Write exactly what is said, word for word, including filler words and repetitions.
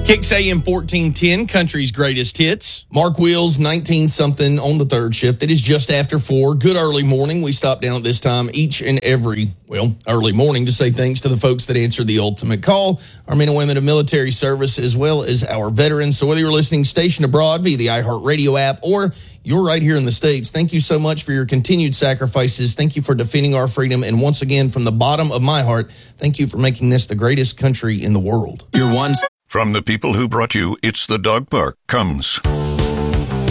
Kicks A M fourteen ten, country's greatest hits. Mark Wheels, nineteen-something on the third shift. It is just after four. Good early morning. We stop down at this time each and every, well, early morning to say thanks to the folks that answer the ultimate call, our men and women of military service, as well as our veterans. So whether you're listening stationed abroad via the iHeartRadio app or you're right here in the States, thank you so much for your continued sacrifices. Thank you for defending our freedom. And once again, from the bottom of my heart, thank you for making this the greatest country in the world. You're one... From the people who brought you It's the Dog Park comes